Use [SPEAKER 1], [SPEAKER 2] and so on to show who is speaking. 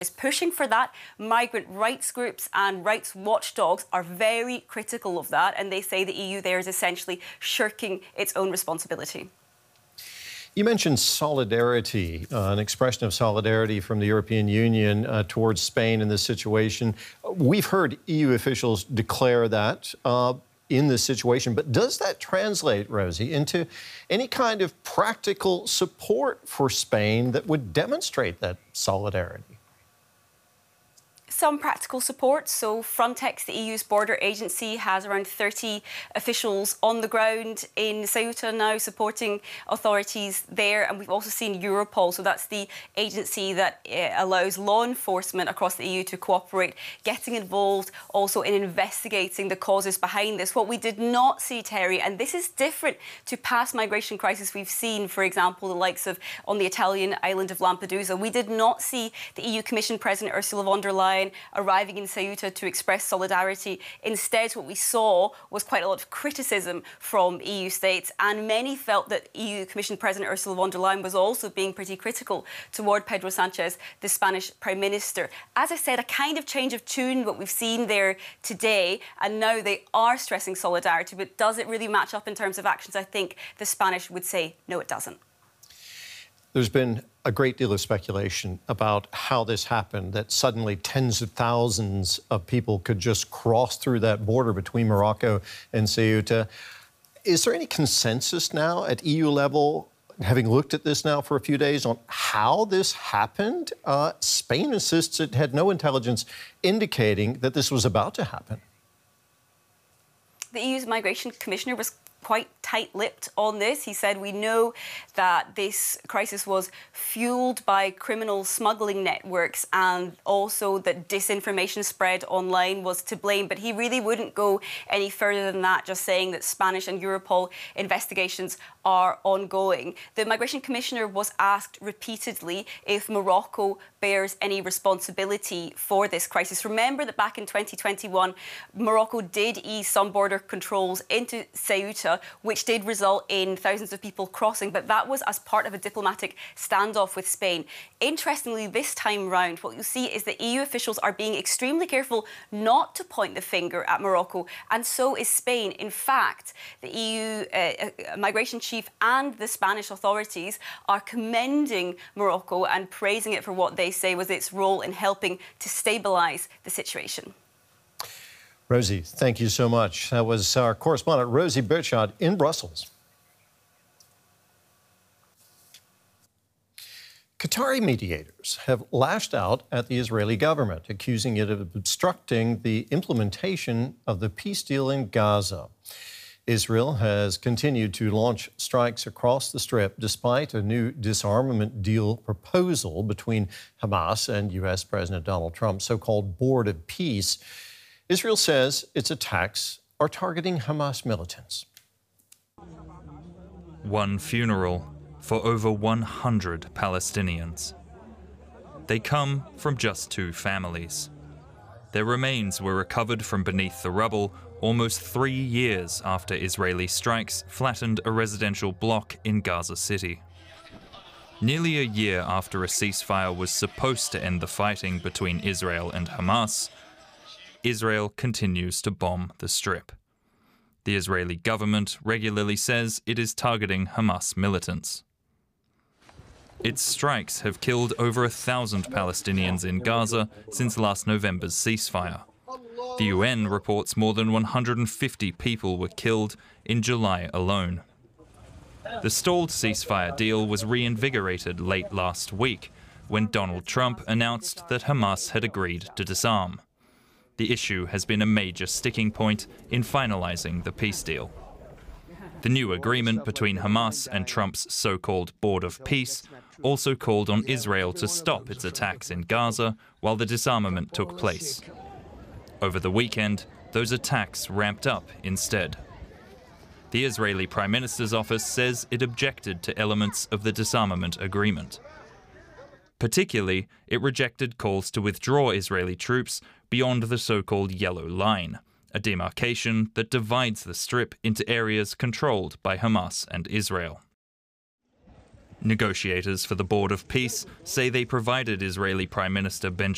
[SPEAKER 1] is pushing for that. Migrant rights groups and rights watchdogs are very critical of that, and they say the EU there is essentially shirking its own responsibility.
[SPEAKER 2] You mentioned solidarity, an expression of solidarity from the European Union towards Spain in this situation. We've heard EU officials declare that in this situation, but does that translate, Rosie, into any kind of practical support for Spain that would demonstrate that solidarity?
[SPEAKER 1] Some practical support. So Frontex, the EU's border agency, has around 30 officials on the ground in Ceuta now supporting authorities there. And we've also seen Europol, so that's the agency that allows law enforcement across the EU to cooperate, getting involved also in investigating the causes behind this. What we did not see, Terry, and this is different to past migration crises we've seen, for example, the likes of on the Italian island of Lampedusa, we did not see the EU Commission President Ursula von der Leyen arriving in Ceuta to express solidarity. Instead, what we saw was quite a lot of criticism from EU states, and many felt that EU Commission President Ursula von der Leyen was also being pretty critical toward Pedro Sanchez, the Spanish Prime Minister. As I said, a kind of change of tune, what we've seen there today, and now they are stressing solidarity, but does it really match up in terms of actions? I think the Spanish would say, no, it doesn't.
[SPEAKER 2] There's been a great deal of speculation about how this happened, that suddenly tens of thousands of people could just cross through that border between Morocco and Ceuta. Is there any consensus now at EU level, having looked at this now for a few days, on how this happened? Spain insists it had no intelligence indicating that this was about to happen.
[SPEAKER 1] The EU's Migration Commissioner was quite tight-lipped on this. He said, we know that this crisis was fueled by criminal smuggling networks and also that disinformation spread online was to blame. But he really wouldn't go any further than that, just saying that Spanish and Europol investigations are ongoing. The Migration Commissioner was asked repeatedly if Morocco bears any responsibility for this crisis. Remember that back in 2021, Morocco did ease some border controls into Ceuta, which did result in thousands of people crossing, but that was as part of a diplomatic standoff with Spain. Interestingly, this time round, what you see is that EU officials are being extremely careful not to point the finger at Morocco, and so is Spain. In fact, the EU migration chief and the Spanish authorities are commending Morocco and praising it for what they say was its role in helping to stabilise the situation.
[SPEAKER 2] Rosie, thank you so much. That was our correspondent, Rosie Bertschot, in Brussels. Qatari mediators have lashed out at the Israeli government, accusing it of obstructing the implementation of the peace deal in Gaza. Israel has continued to launch strikes across the Strip despite a new disarmament deal proposal between Hamas and U.S. President Donald Trump's so-called Board of Peace. Israel says its attacks are targeting Hamas militants.
[SPEAKER 3] One funeral for over 100 Palestinians. They come from just two families. Their remains were recovered from beneath the rubble almost 3 years after Israeli strikes flattened a residential block in Gaza City. Nearly a year after a ceasefire was supposed to end the fighting between Israel and Hamas, Israel continues to bomb the Strip. The Israeli government regularly says it is targeting Hamas militants. Its strikes have killed over 1,000 Palestinians in Gaza since last November's ceasefire. The UN reports more than 150 people were killed in July alone. The stalled ceasefire deal was reinvigorated late last week when Donald Trump announced that Hamas had agreed to disarm. The issue has been a major sticking point in finalizing the peace deal. The new agreement between Hamas and Trump's so-called Board of Peace also called on Israel to stop its attacks in Gaza while the disarmament took place. Over the weekend, those attacks ramped up instead. The Israeli Prime Minister's office says it objected to elements of the disarmament agreement. Particularly, it rejected calls to withdraw Israeli troops beyond the so-called Yellow Line, a demarcation that divides the Strip into areas controlled by Hamas and Israel. Negotiators for the Board of Peace say they provided Israeli Prime Minister Benjamin